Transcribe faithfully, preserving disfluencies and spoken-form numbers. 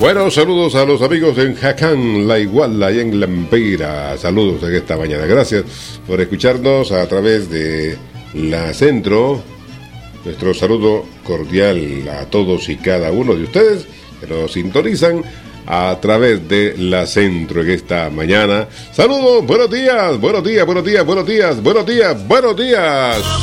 Bueno, saludos a los amigos en Jacán, La Iguala y en Lampira. Saludos en esta mañana. Gracias por escucharnos a través de la Centro. Nuestro saludo cordial a todos y cada uno de ustedes que nos sintonizan a través de la Centro en esta mañana. Saludos, buenos días, buenos días, buenos días, buenos días, buenos días, buenos días.